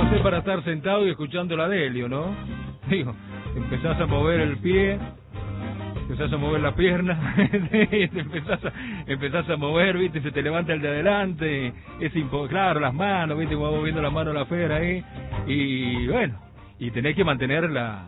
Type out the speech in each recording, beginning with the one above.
no sé para estar sentado y escuchando la Delio, ¿no? Digo, empezás a mover el pie, empezás a mover la pierna, empezás a mover, ¿viste? Se te levanta el de adelante, claro, las manos, ¿viste? Como moviendo las manos la Fer ahí, y bueno, y tenés que mantenerla.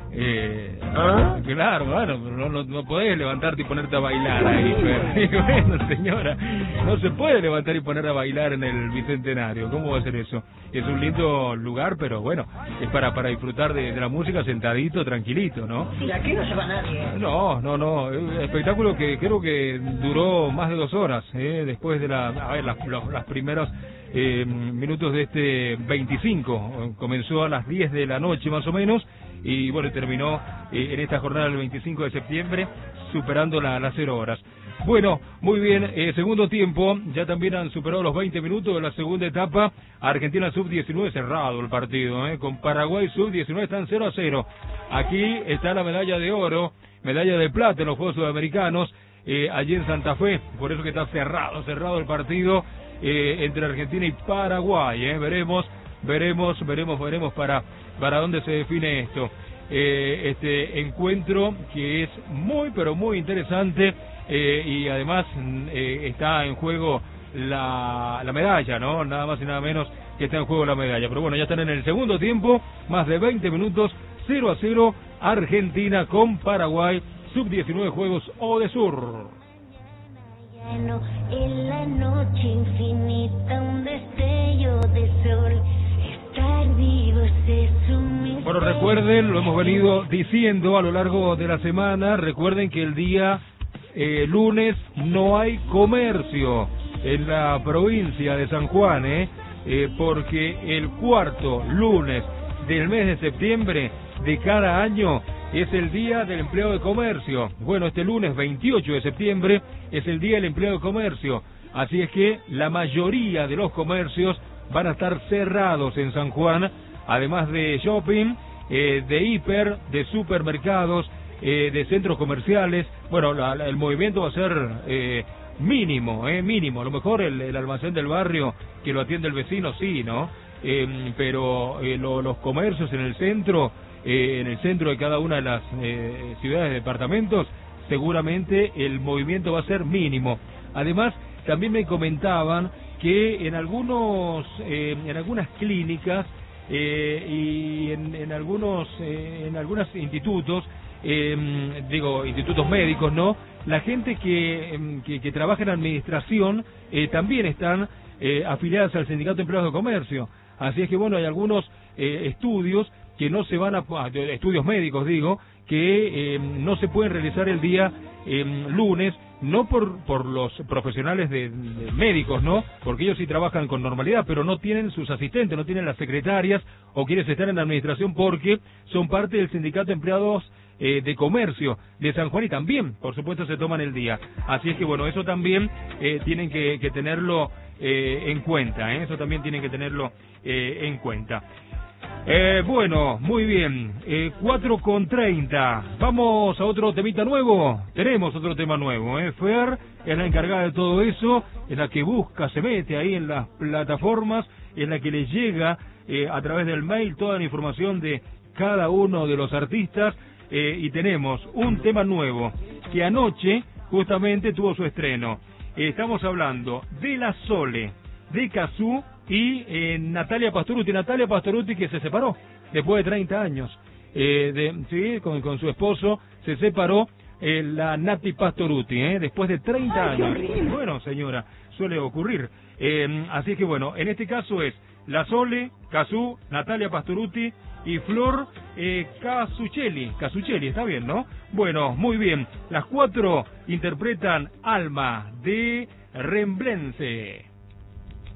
Claro, bueno, no podés levantarte y ponerte a bailar ahí, pero bueno, señora, no se puede levantar y poner a bailar en el Bicentenario. ¿Cómo va a ser eso? Es un lindo lugar, pero bueno, es para disfrutar de la música sentadito, tranquilito, ¿no? Y aquí no se va nadie. No, espectáculo que creo que duró más de 2 horas, después de las primeras minutos de este 25, comenzó a las 10 de la noche más o menos, y bueno, terminó en esta jornada del 25 de septiembre, superando las 0 horas. Bueno, muy bien, segundo tiempo, ya también han superado los 20 minutos de la segunda etapa. Argentina Sub-19 cerrado el partido, con Paraguay Sub-19 están 0-0. Aquí está la medalla de oro, medalla de plata en los Juegos Sudamericanos, allí en Santa Fe, por eso que está cerrado el partido entre Argentina y Paraguay. Veremos para dónde se define esto. Este encuentro que es muy, pero muy interesante, y además está en juego la medalla, ¿no? Nada más y nada menos que está en juego la medalla. Pero bueno, ya están en el segundo tiempo, más de 20 minutos, 0-0, Argentina con Paraguay, Sub-19 Juegos Odesur. En la noche infinita un destello de sol. Estar vivos es un misterio. Bueno, recuerden, lo hemos venido diciendo a lo largo de la semana, recuerden que el día lunes no hay comercio en la provincia de San Juan, porque el cuarto lunes del mes de septiembre de cada año es el día del empleado de comercio. Bueno, este lunes 28 de septiembre es el día del empleado de comercio, así es que la mayoría de los comercios van a estar cerrados en San Juan, además de shopping, de hiper, de supermercados, de centros comerciales. Bueno, el movimiento va a ser mínimo, mínimo. A lo mejor el almacén del barrio que lo atiende el vecino, sí, ¿no? Pero los comercios en el centro de cada una de las ciudades, departamentos, seguramente el movimiento va a ser mínimo. Además, también me comentaban que en algunas clínicas y en algunos institutos, institutos médicos, ¿no? La gente que trabaja en administración también están afiliadas al Sindicato de Empleados de Comercio. Así es que bueno, hay algunos estudios que no se van estudios médicos, digo, que no se pueden realizar el día lunes, no por los profesionales de médicos, ¿no? Porque ellos sí trabajan con normalidad, pero no tienen sus asistentes, no tienen las secretarias o quienes están en la administración porque son parte del Sindicato de Empleados de Comercio de San Juan, y también, por supuesto, se toman el día. Así es que, bueno, eso también tienen que tenerlo en cuenta, eso también tienen que tenerlo en cuenta. Bueno, muy bien, 4:30, vamos a otro temita nuevo. Tenemos otro tema nuevo, Fer es la encargada de todo eso, es la que busca, se mete ahí en las plataformas, es la que le llega a través del mail toda la información de cada uno de los artistas, y tenemos un tema nuevo que anoche justamente tuvo su estreno. Estamos hablando de La Sole, de Cazzu y Natalia Pastorutti que se separó después de 30 años, sí, con su esposo se separó, la Nati Pastorutti, después de 30 años. Bueno, señora, suele ocurrir. Así que bueno, en este caso es La Sole, Cazzu, Natalia Pastorutti y Flor Casuccelli, está bien, ¿no? Bueno, muy bien, las 4 interpretan Alma de Remblense.